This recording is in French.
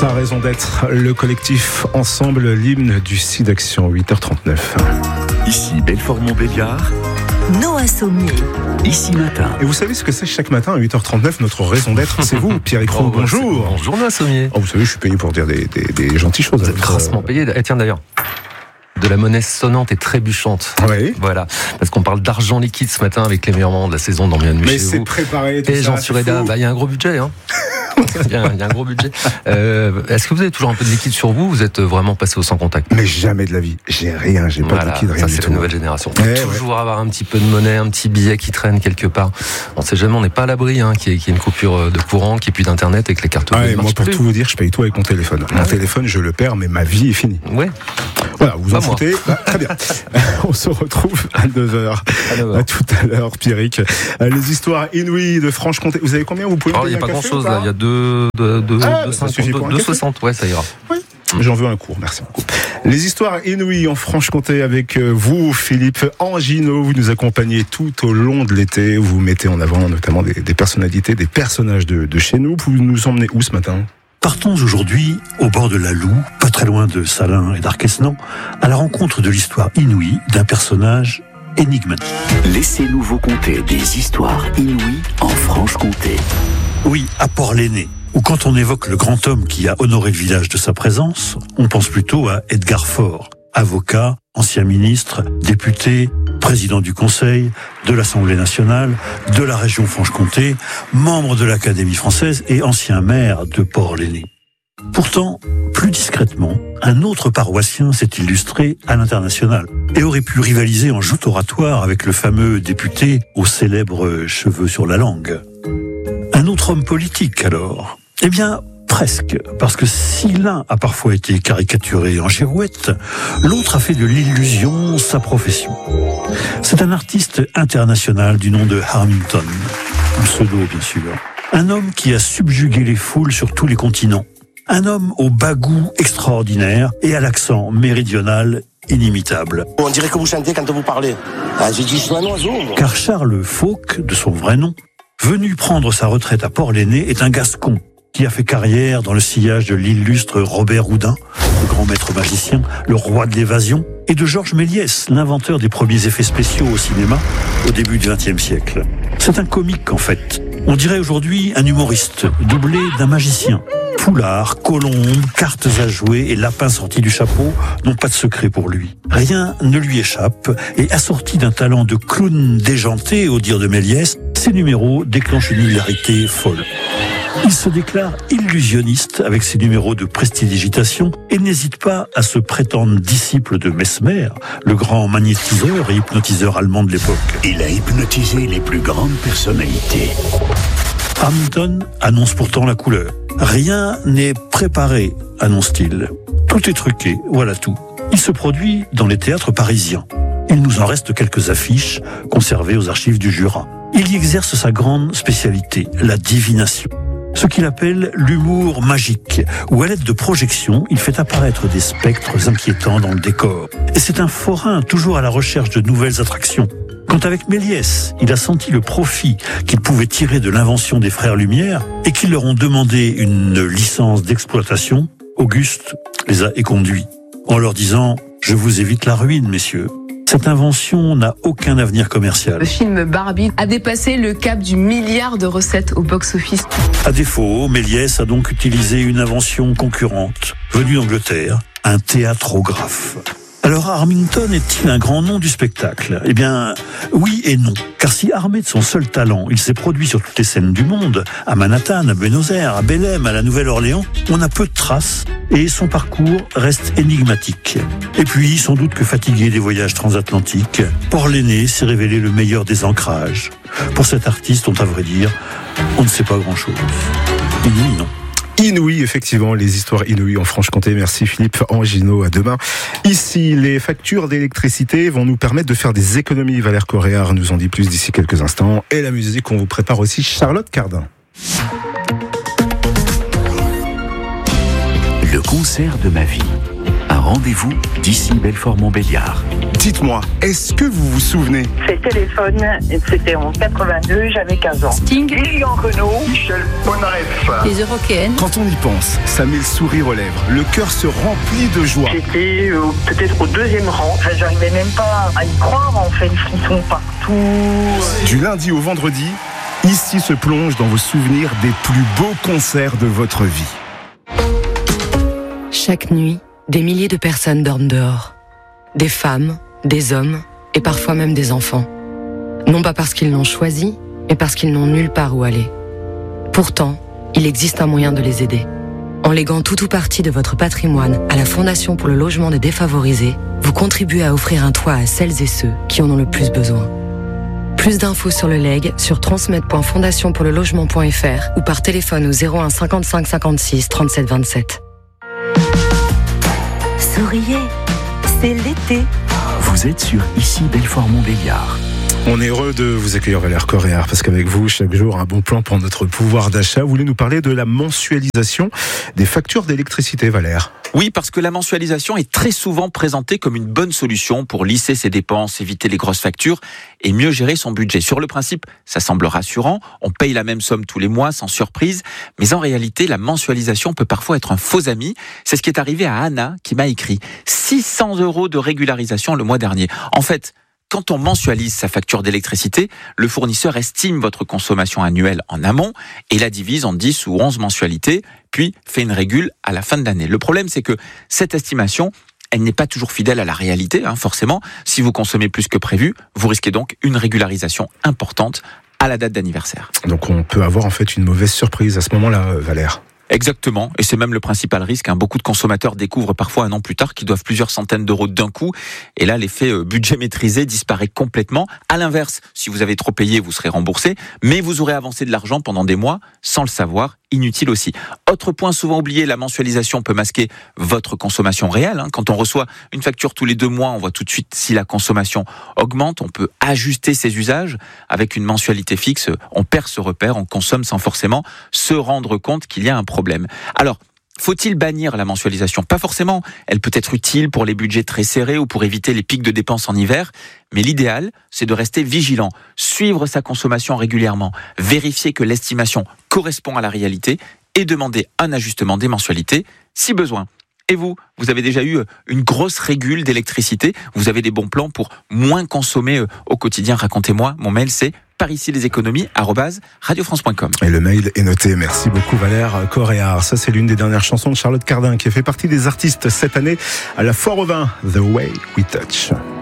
Sa raison d'être, le collectif Ensemble, l'hymne du SIDAction, 8h39. Ici Belfort-Montbéliard. Noah Sommier. Ici Matin. Et vous savez ce que c'est chaque matin à 8h39, notre raison d'être, c'est vous, Pierre Croc. Bonjour. Bonjour Noah Sommier. Oh, vous savez, je suis payé pour dire des gentilles choses. Vous êtes grassement payé. Et tiens d'ailleurs, de la monnaie sonnante et trébuchante. Oui. Voilà. Parce qu'on parle d'argent liquide ce matin avec les meilleurs moments de la saison dans Bien de Mais chez c'est vous. préparé, tout Et ça, Jean Sureda, il y a un gros budget, hein. Il y a un gros budget. Est-ce que vous avez toujours un peu de liquide sur vous? Vous êtes vraiment passé au sans contact? Mais jamais de la vie. J'ai rien, j'ai pas de liquide, rien ça du c'est tout. la nouvelle génération. Toujours avoir un petit peu de monnaie, un petit billet qui traîne quelque part. On sait jamais, on n'est pas à l'abri, hein, qu'il y ait une coupure de courant, qu'il n'y ait plus d'internet et que les cartes bleus moi, pour tout vous dire, je paye tout avec mon téléphone. Mon téléphone, je le perds, mais ma vie est finie. Ouais. Voilà, vous en foutez. Très bien. On se retrouve à 9h. À tout à l'heure, Pierrick. Les histoires inouïes de Franche-Comté. Vous avez combien? Vous pouvez me payer un café? Il n'y a pas grand-chose, là. Il y a 2,60. Ouais, ça ira. Oui. J'en veux un cours, merci beaucoup. Les histoires inouïes en Franche-Comté avec vous, Philippe Anginot. Vous nous accompagnez tout au long de l'été. Vous mettez en avant notamment des personnalités, des personnages de chez nous. Vous nous emmenez où ce matin? Partons aujourd'hui au bord de la Loue, pas très loin de Salins et d'Arquesnan, à la rencontre de l'histoire inouïe d'un personnage énigmatique. Laissez-nous vous conter des histoires inouïes en Franche-Comté. Oui, à Port-l'Aîné, où quand on évoque le grand homme qui a honoré le village de sa présence, on pense plutôt à Edgar Faure, avocat, ancien ministre, député, président du Conseil, de l'Assemblée nationale, de la région Franche-Comté, membre de l'Académie française et ancien maire de Port-l'Aîné. Pourtant, plus discrètement, un autre paroissien s'est illustré à l'international et aurait pu rivaliser en joute oratoire avec le fameux député aux célèbres cheveux sur la langue. Un autre homme politique alors? Eh bien, presque, parce que si l'un a parfois été caricaturé en girouette, l'autre a fait de l'illusion sa profession. C'est un artiste international du nom de Harmington, un pseudo bien sûr. Un homme qui a subjugué les foules sur tous les continents. Un homme au bagou extraordinaire et à l'accent méridional inimitable. On dirait que vous chantez quand vous parlez. J'ai dit je suis un oiseau. Car Charles Fauque, de son vrai nom, venu prendre sa retraite à Port-l'Aîné, est un Gascon qui a fait carrière dans le sillage de l'illustre Robert Houdin, le grand maître magicien, le roi de l'évasion, et de Georges Méliès, l'inventeur des premiers effets spéciaux au cinéma au début du XXe siècle. C'est un comique en fait. On dirait aujourd'hui un humoriste, doublé d'un magicien. Foulard, colombe, cartes à jouer et lapin sorti du chapeau n'ont pas de secret pour lui. Rien ne lui échappe et assorti d'un talent de clown déjanté, au dire de Méliès, ses numéros déclenchent une hilarité folle. Il se déclare illusionniste avec ses numéros de prestidigitation et n'hésite pas à se prétendre disciple de Mesmer, le grand magnétiseur et hypnotiseur allemand de l'époque. Il a hypnotisé les plus grandes personnalités. Hamilton annonce pourtant la couleur. Rien n'est préparé, annonce-t-il. Tout est truqué, voilà tout. Il se produit dans les théâtres parisiens. Il nous en reste quelques affiches conservées aux archives du Jura. Il y exerce sa grande spécialité, la divination. Ce qu'il appelle l'humour magique, où à l'aide de projections, il fait apparaître des spectres inquiétants dans le décor. Et c'est un forain toujours à la recherche de nouvelles attractions. Quand avec Méliès, il a senti le profit qu'il pouvait tirer de l'invention des frères Lumière et qu'ils leur ont demandé une licence d'exploitation, Auguste les a éconduits en leur disant « Je vous évite la ruine, messieurs ». Cette invention n'a aucun avenir commercial. Le film Barbie a dépassé le cap du milliard de recettes au box-office. À défaut, Méliès a donc utilisé une invention concurrente, venue d'Angleterre, un théâtrographe. Alors Harmington est-il un grand nom du spectacle? Eh bien, oui et non. Car si armé de son seul talent, il s'est produit sur toutes les scènes du monde, à Manhattan, à Buenos Aires, à Belém, à la Nouvelle-Orléans, on a peu de traces et son parcours reste énigmatique. Et puis, sans doute que fatigué des voyages transatlantiques, Port-l'Aîné s'est révélé le meilleur des ancrages. Pour cet artiste, à vrai dire, on ne sait pas grand-chose. Inouï, non? Inouï, effectivement, les histoires inouïes en Franche-Comté. Merci Philippe Anginot, à demain. Ici, les factures d'électricité vont nous permettre de faire des économies. Valère Coréard nous en dit plus d'ici quelques instants. Et la musique, on vous prépare aussi Charlotte Cardin. Le concert de ma vie, à rendez-vous d'ici Belfort-Montbéliard. Dites-moi, est-ce que vous vous souvenez? C'est Téléphone, c'était en 82, j'avais 15 ans. Sting, Lilian Renault, Michel Polnareff. les Européennes. Quand on y pense, ça met le sourire aux lèvres. Le cœur se remplit de joie. J'étais peut-être au deuxième rang. Enfin, j'arrivais même pas à y croire, en fait. Ils sont partout. Du lundi au vendredi, ici se plonge dans vos souvenirs des plus beaux concerts de votre vie. Chaque nuit, des milliers de personnes dorment dehors. Des femmes, des hommes et parfois même des enfants. Non pas parce qu'ils l'ont choisi, mais parce qu'ils n'ont nulle part où aller. Pourtant, il existe un moyen de les aider. En léguant tout ou partie de votre patrimoine à la Fondation pour le logement des défavorisés, vous contribuez à offrir un toit à celles et ceux qui en ont le plus besoin. Plus d'infos sur le legs sur transmettre.fondationpourlelogement.fr ou par téléphone au 01 55 56 37 27. Souriez, c'est l'été. Vous êtes sur Ici Belfort-Montbéliard. On est heureux de vous accueillir, Valère Coréard, parce qu'avec vous, chaque jour, un bon plan pour notre pouvoir d'achat. Vous voulez nous parler de la mensualisation des factures d'électricité, Valère? Oui, parce que la mensualisation est très souvent présentée comme une bonne solution pour lisser ses dépenses, éviter les grosses factures et mieux gérer son budget. Sur le principe, ça semble rassurant, on paye la même somme tous les mois sans surprise, mais en réalité, la mensualisation peut parfois être un faux ami. C'est ce qui est arrivé à Anna qui m'a écrit 600 € de régularisation le mois dernier. En fait, quand on mensualise sa facture d'électricité, le fournisseur estime votre consommation annuelle en amont et la divise en 10 ou 11 mensualités, puis fait une régule à la fin de l'année. Le problème, c'est que cette estimation, elle n'est pas toujours fidèle à la réalité, forcément. Si vous consommez plus que prévu, vous risquez donc une régularisation importante à la date d'anniversaire. Donc on peut avoir en fait une mauvaise surprise à ce moment-là, Valère. Exactement, et c'est même le principal risque. Beaucoup de consommateurs découvrent parfois un an plus tard qu'ils doivent plusieurs centaines d'euros d'un coup, et là l'effet budget maîtrisé disparaît complètement. À l'inverse, si vous avez trop payé, vous serez remboursé, mais vous aurez avancé de l'argent pendant des mois sans le savoir. Inutile aussi. Autre point souvent oublié, la mensualisation peut masquer votre consommation réelle. Quand on reçoit une facture tous les 2 mois, on voit tout de suite si la consommation augmente. On peut ajuster ses usages. Avec une mensualité fixe, on perd ce repère, on consomme sans forcément se rendre compte qu'il y a un problème. Alors, faut-il bannir la mensualisation? Pas forcément. Elle peut être utile pour les budgets très serrés ou pour éviter les pics de dépenses en hiver. Mais l'idéal, c'est de rester vigilant, suivre sa consommation régulièrement, vérifier que l'estimation correspond à la réalité et demander un ajustement des mensualités si besoin. Et vous avez déjà eu une grosse régule d'électricité? Vous avez des bons plans pour moins consommer au quotidien? Racontez-moi. Mon mail, c'est pariciesleséconomies@radiofrance.com. Et le mail est noté. Merci beaucoup, Valère Coréard. Ça, c'est l'une des dernières chansons de Charlotte Cardin qui a fait partie des artistes cette année à la Foire aux Vins, The Way We Touch.